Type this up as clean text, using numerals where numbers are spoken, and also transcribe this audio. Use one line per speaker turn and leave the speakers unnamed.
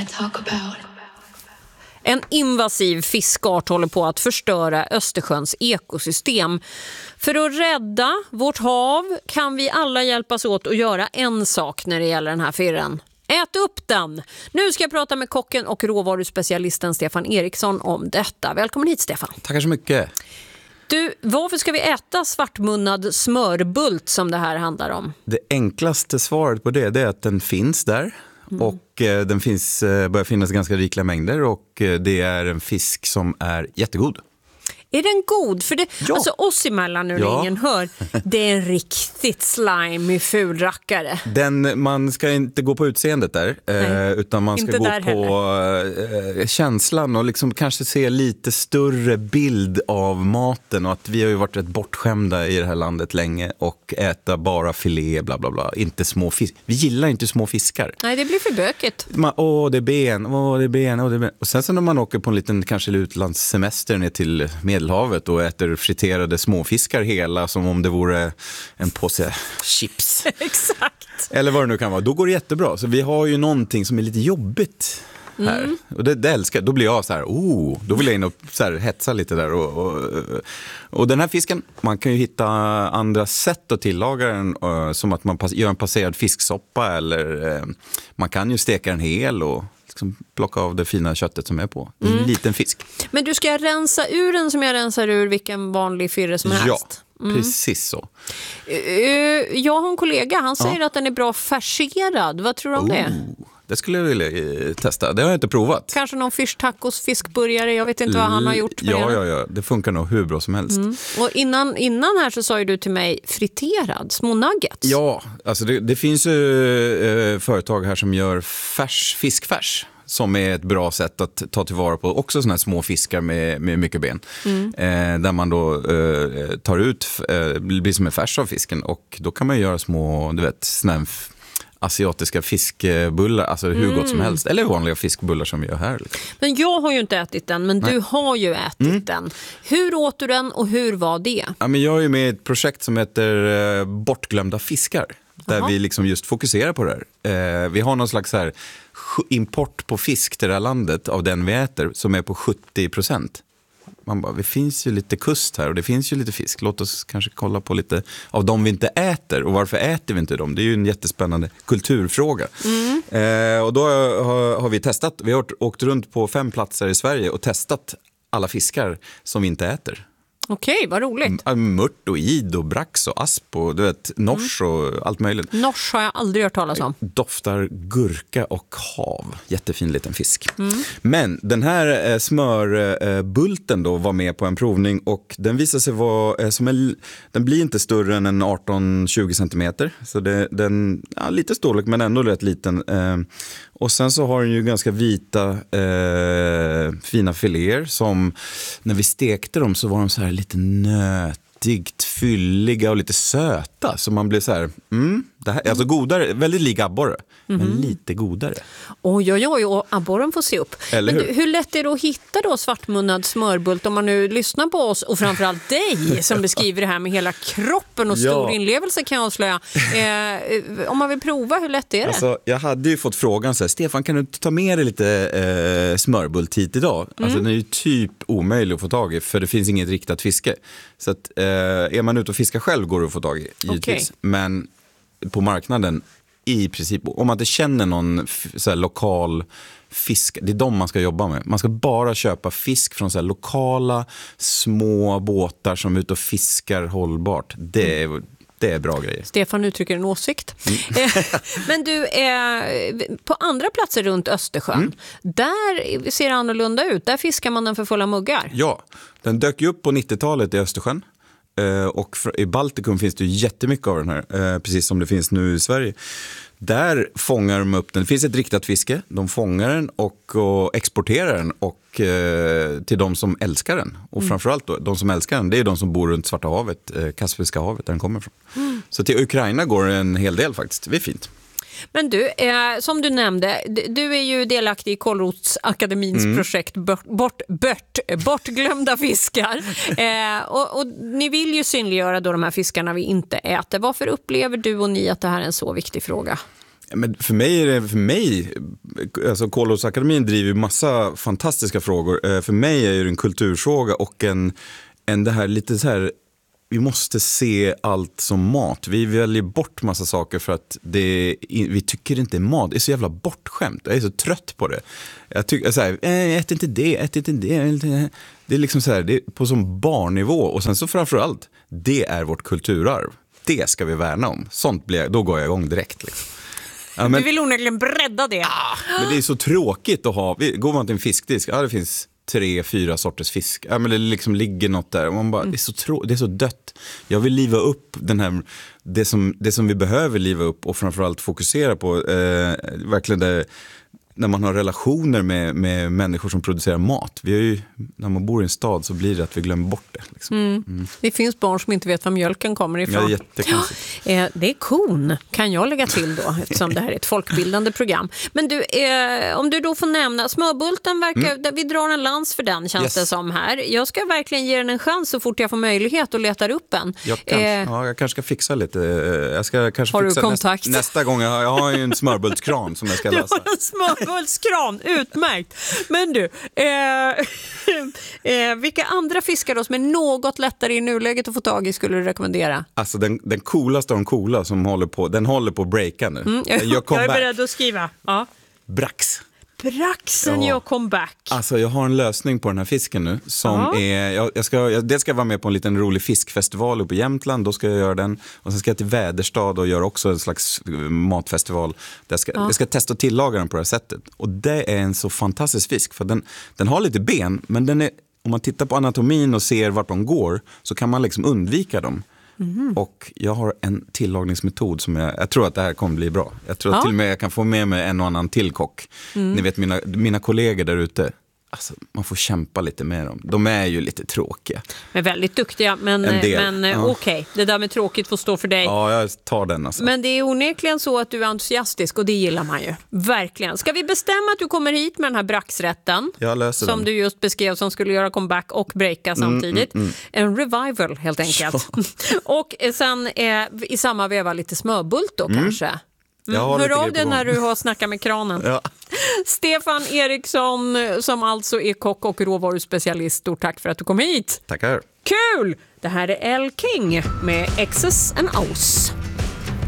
talk about.
En invasiv fiskart håller på att förstöra Östersjöns ekosystem. För att rädda vårt hav kan vi alla hjälpas åt att göra en sak när det gäller den här firren. Ät upp den! Nu ska jag prata med kocken och råvaruspecialisten Stefan Eriksson om detta. Välkommen hit, Stefan.
Tackar så mycket.
Du, varför ska vi äta svartmunnad smörbult som det här handlar om?
Det enklaste svaret på det är att den finns där. Och den börjar finnas ganska rikliga mängder och det är en fisk som är jättegod.
Är den god? För det,
ja.
alltså oss emellan nu ingen hör, det är en riktigt slimy fulrackare.
Man ska inte gå på utseendet där, utan man ska gå på känslan och liksom kanske se lite större bild av maten. Och att vi har ju varit rätt bortskämda i det här landet länge och äta bara filé, bla bla bla. Inte små fisk. Vi gillar inte små fiskar.
Nej, det blir för bökigt.
Det är ben, det är ben, det är ben. Och sen så när man åker på en liten kanske utlandssemester ner till Medelhavet och äter friterade småfiskar hela som om det vore en påse chips.
Exakt.
Eller vad det nu kan vara. Då går det jättebra. Så vi har ju någonting som är lite jobbigt här. Och det älskar. Då blir jag så här, då vill jag in och så här hetsa lite där. Och den här fisken, man kan ju hitta andra sätt att tillaga den. Som att man gör en passerad fisksoppa eller man kan ju steka den hel och liksom plocka av det fina köttet som är på. Det är en liten fisk.
Men du ska rensa ur den som jag rensar ur vilken vanlig firre som helst.
Ja, precis så.
Jag har en kollega, han säger att den är bra färserad. Vad tror du om det?
Det skulle jag vilja testa. Det har jag inte provat.
Kanske någon fish tacos, fiskburgare. Jag vet inte vad han har gjort.
Ja. Det funkar nog hur bra som helst.
Och innan här så sa ju du till mig friterad, små nuggets.
Ja, alltså det finns ju företag här som gör fiskfärs. Som är ett bra sätt att ta tillvara på också såna här små fiskar med mycket ben. Där man då tar ut, blir som en färs av fisken. Och då kan man göra små, såna asiatiska fiskbullar, alltså hur gott som helst. Eller vanliga fiskbullar som vi gör här.
Men jag har ju inte ätit den, men du har ju ätit den. Hur åt du den och hur var det?
Ja, men jag är ju med i ett projekt som heter Bortglömda fiskar. Där vi liksom just fokuserar på det här. Vi har någon slags här import på fisk till det här landet av den vi äter som är på 70%. Man bara, det finns ju lite kust här och det finns ju lite fisk. Låt oss kanske kolla på lite av dem vi inte äter. Och varför äter vi inte dem? Det är ju en jättespännande kulturfråga. Och då har vi testat. Vi har åkt runt på 5 platser i Sverige och testat alla fiskar som vi inte äter.
Okej, vad roligt.
Mört och id och brax och asp och nors och allt möjligt.
Nors har jag aldrig hört talas om.
Doftar gurka och hav. Jättefin liten fisk. Men den här smörbulten då var med på en provning och den visade sig vara den blir inte större än en 18-20 centimeter. Så den lite storlek men ändå rätt liten. Och sen så har den ju ganska vita fina filéer som när vi stekte dem så var de så här lite nötigt, fylliga och lite söta. Så man blev så här, det här, alltså godare, väldigt lik abborre, men lite godare.
Oj, och abborren får se upp.
Eller
men hur lätt är det att hitta då svartmunnad smörbult om man nu lyssnar på oss och framförallt dig som beskriver det här med hela kroppen och stor inlevelse kan jag avslöja. Om man vill prova, hur lätt är det?
Alltså, jag hade ju fått frågan så här, Stefan, kan du ta med dig lite smörbult hit idag? Alltså den är ju typ omöjlig att få tag i för det finns inget riktat fiske. Så att är man ute och fiskar själv går det att få tag i, givetvis. Men på marknaden i princip, om man inte känner någon så här lokal fisk, det är de man ska jobba med. Man ska bara köpa fisk från så här lokala små båtar som är ute och fiskar hållbart. Det är bra grejer.
Stefan uttrycker en åsikt. Men du, på andra platser runt Östersjön, där ser det annorlunda ut. Där fiskar man den för fulla muggar.
Ja, den dök ju upp på 90-talet i Östersjön. Och i Baltikum finns det ju jättemycket av den här, precis som det finns nu i Sverige. Där fångar de upp den. Det finns ett riktat fiske. De fångar den och exporterar den och till de som älskar den. Och framförallt då, de som älskar den, det är de som bor runt Svarta havet, Kaspiska havet där den kommer ifrån. Så till Ukraina går det en hel del faktiskt. Det är fint.
Men du, som du nämnde, du är ju delaktig i Kålrotsakademins projekt Bortglömda fiskar. Och ni vill ju synliggöra då de här fiskarna vi inte äter. Varför upplever du och ni att det här är en så viktig fråga?
Men för mig, alltså Kålhusakademin driver massa fantastiska frågor. För mig är det en kulturfråga och en det här lite så här, vi måste se allt som mat. Vi väljer bort massa saker för att vi tycker inte är mat. Det är så jävla bortskämt. Jag är så trött på det. Jag tycker så här, ät inte det. Det är liksom så här, det är på som barnnivå. Och sen så framförallt, det är vårt kulturarv. Det ska vi värna om. Sånt då går jag igång direkt liksom. Ja, men,
du vill onekligen bredda det.
Men det är så tråkigt att ha. Går man till en fiskdisk, det finns 3-4 sorters fisk. Ja, men det liksom ligger något där. Och man bara, det är så dött. Jag vill liva upp det som vi behöver liva upp och framförallt fokusera på. Verkligen det, när man har relationer med människor som producerar mat. När man bor i en stad så blir det att vi glömmer bort det. Liksom.
Det finns barn som inte vet var mjölken kommer ifrån.
Ja, det är jättekonstigt.
Det är kon, kan jag lägga till då, eftersom det här är ett folkbildande program. Men du, om du då får nämna, smörbulten vi drar en lans för den, känns det som här. Jag ska verkligen ge den en chans så fort jag får möjlighet och letar upp en.
Jag kanske ska fixa lite. Jag ska kanske
har
fixa
du kontakt?
Nästa gång. Jag har ju en smörbultskran som jag ska läsa.
Du har en smörbultskran, utmärkt. Men du, vilka andra fiskar då som är något lättare i nuläget att få tag i skulle du rekommendera?
Alltså den coolaste av de coola som håller på att breaka nu.
Jag är beredd att skriva. Ja.
Brax.
Braxen gör comeback.
Alltså jag har en lösning på den här fisken nu som är, jag ska vara med på en liten rolig fiskfestival uppe i Jämtland, då ska jag göra den och sen ska jag till Väderstad och göra också en slags matfestival där jag ska testa att tillaga den på det här sättet och det är en så fantastisk fisk för den har lite ben men den är, om man tittar på anatomin och ser vart de går så kan man liksom undvika dem. Och jag har en tillagningsmetod som jag tror att det här kommer bli bra. Jag tror att till och med jag kan få med mig en och annan till kock. Ni vet mina kollegor där ute. Alltså, man får kämpa lite med dem. De är ju lite tråkiga.
Men väldigt duktiga, men okej. Det där med tråkigt får stå för dig.
Ja, jag tar den alltså.
Men det är onekligen så att du är entusiastisk och det gillar man ju. Verkligen. Ska vi bestämma att du kommer hit med den här braxrätten?
Jag löser
som
den.
Du just beskrev som skulle göra comeback och breaka samtidigt. En revival helt enkelt. Och sen i samma veva lite smörbult då kanske. Hör av dig när du har snackat med kranen.
Ja.
Stefan Eriksson som alltså är kock och råvaruspecialist. Stort tack för att du kom hit.
Tackar.
Kul! Det här är Elle King med X's and O's.